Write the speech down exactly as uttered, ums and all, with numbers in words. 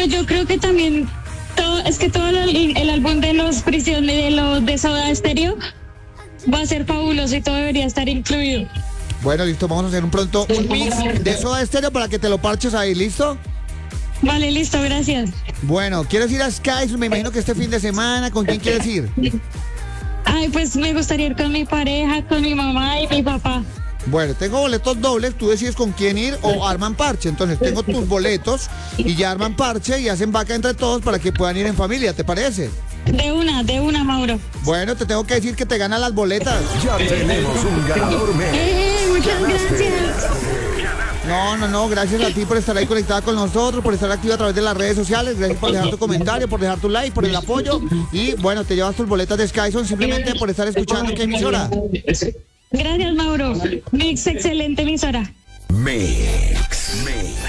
yo creo que también todo, es que todo el, el álbum de los prisioneros de los de Soda Stereo va a ser fabuloso y todo debería estar incluido. Bueno, listo, vamos a hacer un pronto un mix de Soda Stereo para que te lo parches ahí, ¿listo? Vale, listo, gracias. Bueno, ¿quieres ir a Sky? Me imagino que este fin de semana, ¿con quién quieres ir? Ay, pues me gustaría ir con mi pareja, con mi mamá y mi papá. Bueno, tengo boletos dobles, tú decides con quién ir o arman parche. Entonces tengo tus boletos y ya arman parche y hacen vaca entre todos para que puedan ir en familia, ¿te parece? De una, de una, Mauro. Bueno, te tengo que decir que te ganan las boletas. Ya tenemos un ganador mes. Eh, muchas gracias. No, no, no, gracias a ti por estar ahí conectada con nosotros, por estar activa a través de las redes sociales, gracias por dejar tu comentario, por dejar tu like, por el apoyo y bueno, te llevas tus boletas de Skyson simplemente por estar escuchando qué emisora. Gracias, Mauro. Mix, excelente emisora. Mix. Mix.